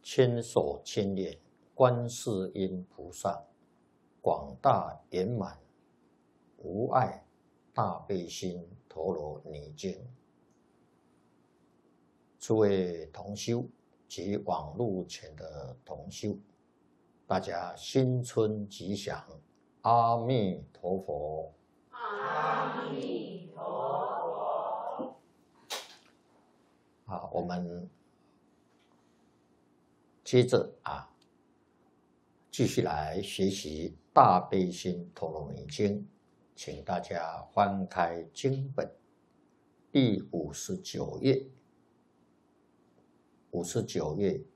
千手千眼观世音菩萨，广大圆满无碍大悲心陀罗尼经。诸位同修及网络前的同修，大家新春吉祥，阿弥陀佛。 阿弥陀佛。 我们接着继续来学习《大悲心陀罗尼经》，请大家翻开经本第59页，59页